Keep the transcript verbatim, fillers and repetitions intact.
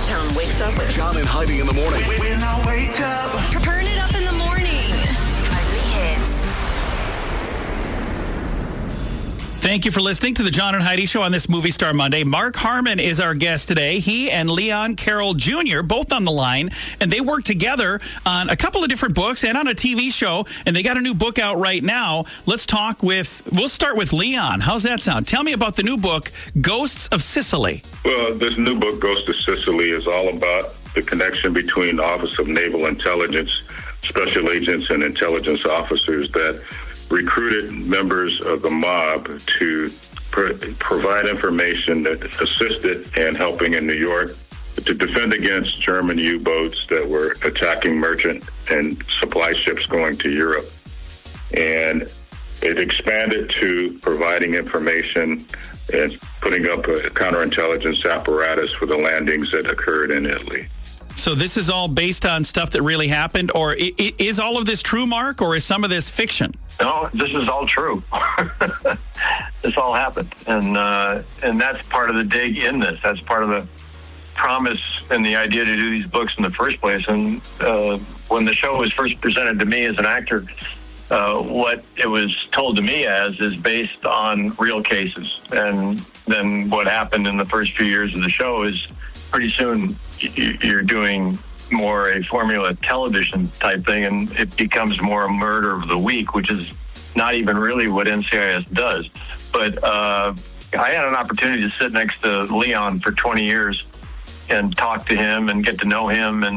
John wakes up with John and Heidi in the morning. When I wake up. Turn it up in the morning. Only hits. Thank you for listening to the John and Heidi Show on this Movie Star Monday. Mark Harmon is our guest today. He and Leon Carroll Junior both on the line, and they work together on a couple of different books and on a T V show, and they got a new book out right now. Let's talk with, we'll start with Leon. How's that sound? Tell me about the new book, Ghosts of Sicily. Well, this new book, Ghosts of Sicily, is all about the connection between the Office of Naval Intelligence, special agents, and intelligence officers that recruited members of the mob to pr- provide information that assisted in helping in New York to defend against German U-boats that were attacking merchant and supply ships going to Europe. And it expanded to providing information and putting up a counterintelligence apparatus for the landings that occurred in Italy. So this is all based on stuff that really happened, or i- i- is all of this true, Mark, or is some of this fiction? No, this is all true. This all happened. And uh, and that's part of the dig in this. That's part of the promise and the idea to do these books in the first place. And uh, when the show was first presented to me as an actor, uh, what it was told to me as is based on real cases. And then what happened in the first few years of the show is pretty soon you're doing more a formula television type thing, and it becomes more a murder of the week, which is not even really what N C I S does. But uh, I had an opportunity to sit next to Leon for twenty years and talk to him and get to know him, and